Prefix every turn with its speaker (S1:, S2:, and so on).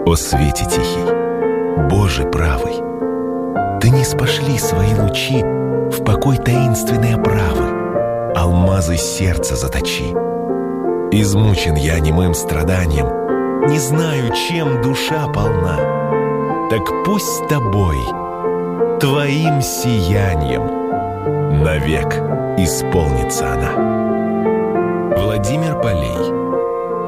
S1: О свете тихий, Боже правый, Ты не спошли свои лучи в покой таинственной оправы, алмазы сердца заточи. Измучен я немым страданием, не знаю, чем душа полна. Так пусть с тобой, твоим сиянием, навек исполнится она. Владимир Полей.